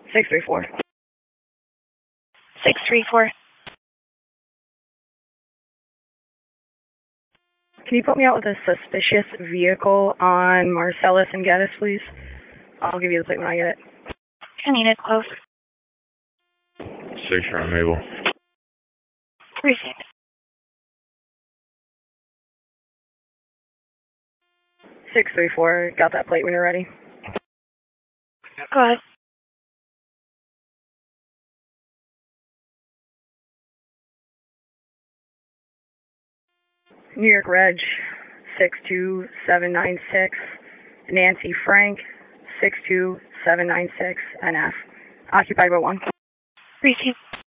634. 634. Can you put me out with a suspicious vehicle on Marcellus and Geddes, please? I'll give you the plate when I get it. I need it close. 6 from Mabel. Received. 634. Got that plate when you're ready. Go ahead. New York Reg 62796. Nancy Frank 62796 NF. Occupied by 1. Received.